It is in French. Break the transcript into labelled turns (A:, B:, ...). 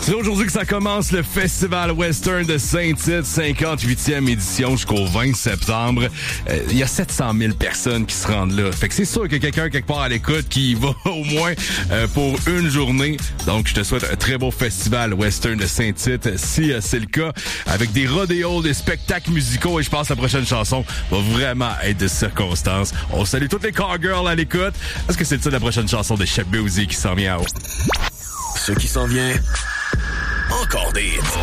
A: C'est aujourd'hui que ça commence le Festival Western de Saint-Tite, 58e édition jusqu'au 20 septembre. Il y a 700 000 personnes qui se rendent là. Fait que c'est sûr qu'il y a quelqu'un quelque part à l'écoute qui y va au moins pour une journée. Donc, je te souhaite un très beau Festival Western de Saint-Tite, si c'est le cas, avec des rodéos, des spectacles musicaux, et je pense que la prochaine chanson va vraiment être de circonstance. On salue toutes les cowgirls à l'écoute. Est-ce que c'est le titre de la prochaine chanson de Shabuzi qui s'en vient en haut?
B: Ce qui s'en vient, encore des